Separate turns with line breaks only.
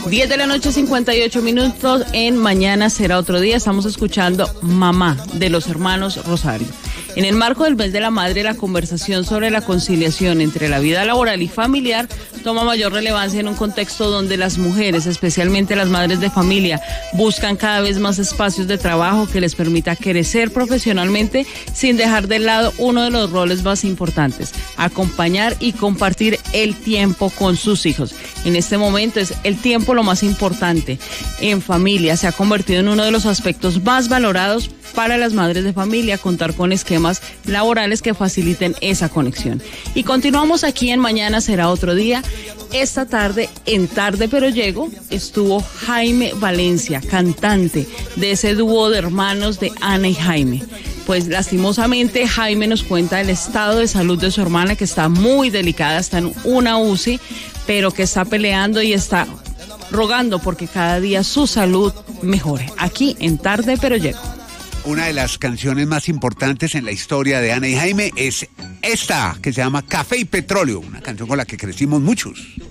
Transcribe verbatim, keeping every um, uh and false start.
diez de la noche, cincuenta y ocho minutos, en Mañana Será Otro Día. Estamos escuchando Mamá, de los hermanos Rosario. En el marco del mes de la madre, la conversación sobre la conciliación entre la vida laboral y familiar toma mayor relevancia en un contexto donde las mujeres, especialmente las madres de familia, buscan cada vez más espacios de trabajo que les permita crecer profesionalmente sin dejar de lado uno de los roles más importantes: acompañar y compartir el tiempo con sus hijos. En este momento es el tiempo lo más importante en familia. Se ha convertido en uno de los aspectos más valorados para las madres de familia, contar con esquemas laborales que faciliten esa conexión. Y continuamos aquí en Mañana Será Otro Día. Esta tarde, en Tarde Pero Llego, estuvo Jaime Valencia, cantante de ese dúo de hermanos de Ana y Jaime. Pues lastimosamente Jaime nos cuenta el estado de salud de su hermana, que está muy delicada, está en una U C I, pero que está peleando y está rogando porque cada día su salud mejore. Aquí en Tarde Pero Llego.
Una de las canciones más importantes en la historia de Ana y Jaime es esta, que se llama Café y Petróleo, una canción con la que crecimos muchos.